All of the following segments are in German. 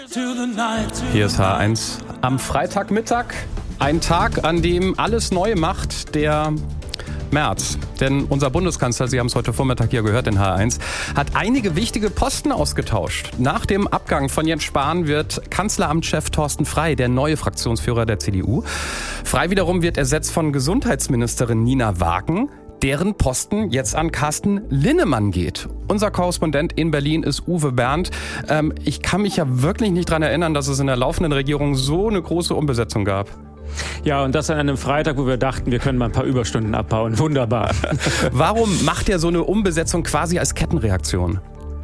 Hier ist H1 am Freitagmittag. Ein Tag, an dem alles neu macht, der Merz. Denn unser Bundeskanzler, Sie haben es heute Vormittag hier gehört in H1, hat einige wichtige Posten ausgetauscht. Nach dem Abgang von Jens Spahn wird Kanzleramtschef Thorsten Frey der neue Fraktionsführer der CDU. Frey wiederum wird ersetzt von Gesundheitsministerin Nina Wagen, deren Posten jetzt an Carsten Linnemann geht. Unser Korrespondent in Berlin ist Uwe Bernd. Ich kann mich ja wirklich nicht daran erinnern, dass es in der laufenden Regierung so eine große Umbesetzung gab. Ja, und das an einem Freitag, wo wir dachten, wir können mal ein paar Überstunden abbauen. Wunderbar. Warum macht er so eine Umbesetzung quasi als Kettenreaktion?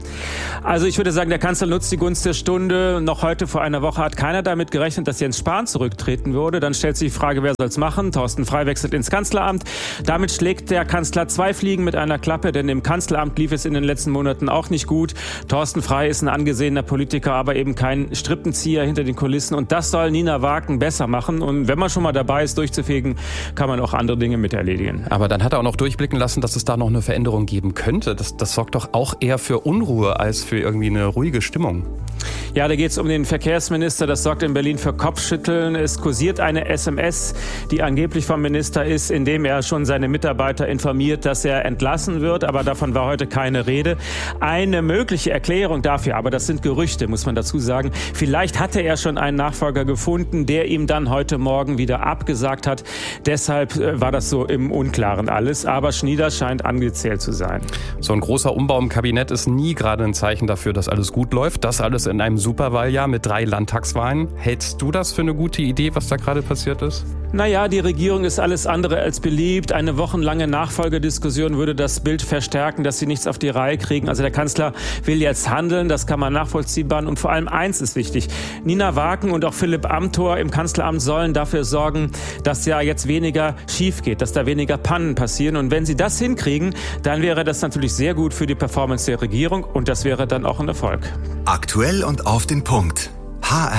Also ich würde sagen, der Kanzler nutzt die Gunst der Stunde. Noch heute vor einer Woche hat keiner damit gerechnet, dass Jens Spahn zurücktreten würde. Dann stellt sich die Frage, wer soll's machen? Thorsten Frey wechselt ins Kanzleramt. Damit schlägt der Kanzler zwei Fliegen mit einer Klappe, denn im Kanzleramt lief es in den letzten Monaten auch nicht gut. Thorsten Frey ist ein angesehener Politiker, aber eben kein Strippenzieher hinter den Kulissen. Und das soll Nina Wagen besser machen. Und wenn man schon mal dabei ist, durchzufegen, kann man auch andere Dinge mit erledigen. Aber dann hat er auch noch durchblicken lassen, dass es da noch eine Veränderung geben könnte. Das sorgt doch auch eher für Unruhe als für irgendwie eine ruhige Stimmung. Ja, da geht es um den Verkehrsminister. Das sorgt in Berlin für Kopfschütteln. Es kursiert eine SMS, die angeblich vom Minister ist, in dem er schon seine Mitarbeiter informiert, dass er entlassen wird. Aber davon war heute keine Rede. Eine mögliche Erklärung dafür, aber das sind Gerüchte, muss man dazu sagen. Vielleicht hatte er schon einen Nachfolger gefunden, der ihm dann heute Morgen wieder abgesagt hat. Deshalb war das so im Unklaren alles. Aber Schnieder scheint angezählt zu sein. So ein großer Umbau im Kabinett ist nie gerade ein Zeichen dafür, dass alles gut läuft. Das alles in einem Superwahljahr mit 3 Landtagswahlen. Hältst du das für eine gute Idee, was da gerade passiert ist? Naja, die Regierung ist alles andere als beliebt. Eine wochenlange Nachfolgediskussion würde das Bild verstärken, dass sie nichts auf die Reihe kriegen. Also der Kanzler will jetzt handeln, das kann man nachvollziehbar. Und vor allem eins ist wichtig. Nina Wagen und auch Philipp Amthor im Kanzleramt sollen dafür sorgen, dass ja jetzt weniger schief geht, dass da weniger Pannen passieren. Und wenn sie das hinkriegen, dann wäre das natürlich sehr gut für die Performance der Regierung und das wäre dann auch ein Erfolg. Aktuell und auf den Punkt. HR